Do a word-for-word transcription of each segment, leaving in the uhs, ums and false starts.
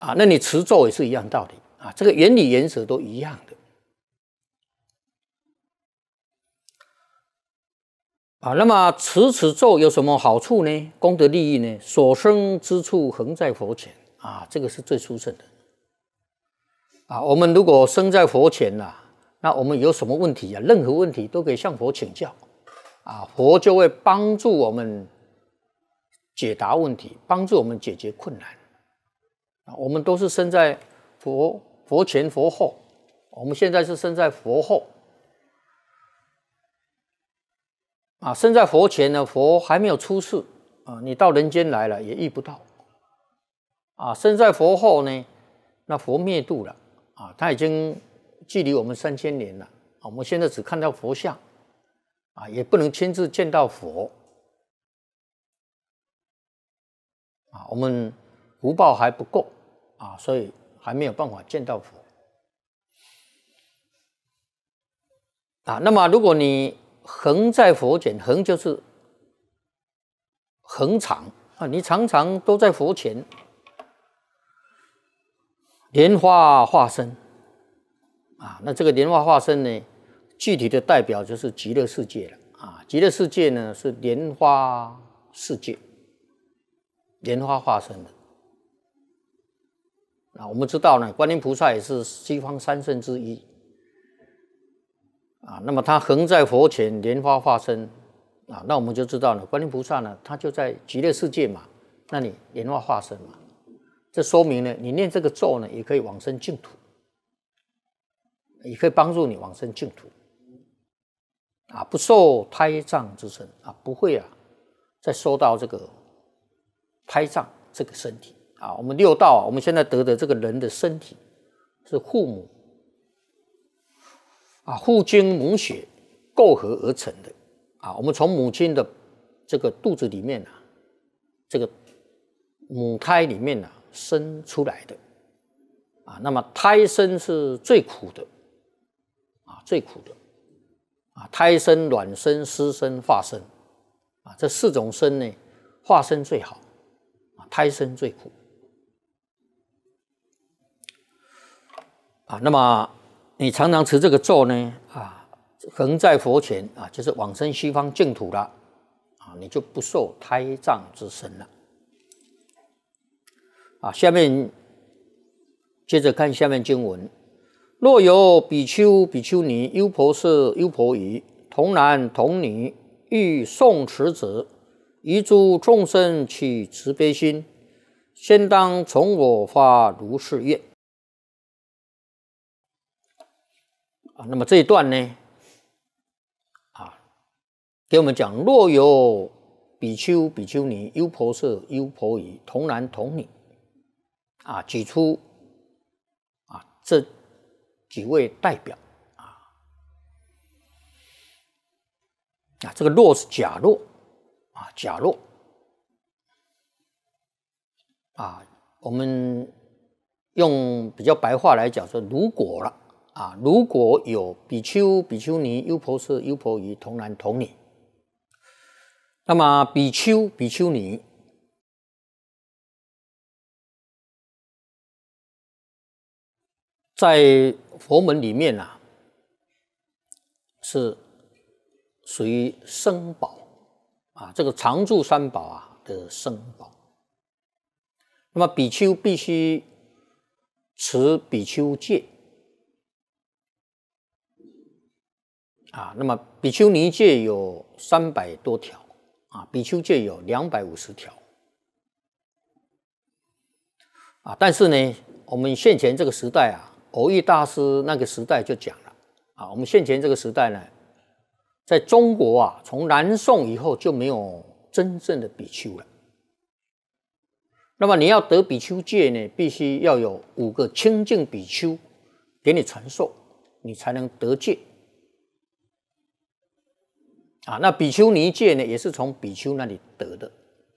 啊，那你持咒也是一样道理啊，这个原理原则都一样的。啊，那么持此咒有什么好处呢？功德利益呢？所生之处恒在佛前啊，这个是最殊胜的。啊，我们如果生在佛前呐、啊，那我们有什么问题啊？任何问题都可以向佛请教，啊，佛就会帮助我们解答问题，帮助我们解决困难。啊，我们都是生在佛佛前佛后，我们现在是生在佛后。啊，生在佛前呢，佛还没有出世啊，你到人间来了也遇不到。啊，生在佛后呢，那佛灭度了啊，他已经距离我们三千年了啊，我们现在只看到佛像啊，也不能亲自见到佛啊，我们福报还不够啊，所以还没有办法见到佛啊。那么如果你恒在佛前，恒就是恒常啊，你常常都在佛前，莲花化身啊，那这个莲花化身呢，具体的代表就是极乐世界了啊。极乐世界呢是莲花世界，莲花化身的啊。我们知道呢，观音菩萨也是西方三圣之一。啊，那么他恒在佛前，莲花化身啊，那我们就知道了，观音菩萨呢，他就在极乐世界嘛，那你莲花化身嘛，这说明呢，你念这个咒呢，也可以往生净土，也可以帮助你往生净土啊，不受胎障之身啊，不会啊，再受到这个胎障这个身体啊。我们六道啊，我们现在得的这个人的身体是父母。啊，父精母血构合而成的啊，我们从母亲的这个肚子里面啊，这个母胎里面啊生出来的啊，那么胎生是最苦的啊，最苦的啊，胎生、卵生、湿生、化生啊，这四种生呢，化生最好啊，胎生最苦啊，那么。你常常持这个咒呢，啊，恒在佛前啊，就是往生西方净土了，啊，你就不受胎障之身了。啊，下面接着看下面经文：若有比丘、比丘尼、优婆塞、优婆夷、童男童女，欲诵持者，于诸众生起慈悲心，先当从我发如是愿。啊，那么这一段呢，啊，给我们讲，若有比丘、比丘尼、优婆塞、优婆夷、童男童女，啊，举出啊这几位代表啊，啊，这个若是假若啊，假若啊，我们用比较白话来讲说，如果了。啊，如果有比丘、比丘尼、优婆塞、优婆夷、童男童女，那么比丘、比丘尼在佛门里面啊，是属于僧宝啊，这个常住三宝啊的僧宝。那么比丘必须持比丘戒。啊，那么比丘尼戒有三百多条啊，比丘戒有两百五十条啊。但是呢，我们现前这个时代啊，蕅益大师那个时代就讲了啊，我们现前这个时代呢，在中国啊，从南宋以后就没有真正的比丘了。那么你要得比丘戒呢，必须要有五个清净比丘给你传授，你才能得戒。啊，那比丘尼戒呢，也是从比丘那里得的。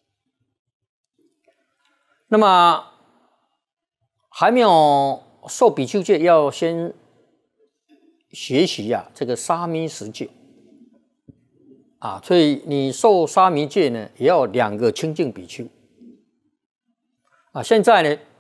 那么还没有受比丘戒，要先学习啊这个沙弥十戒啊，所以你受沙弥戒呢，也要两个清净比丘啊。现在呢，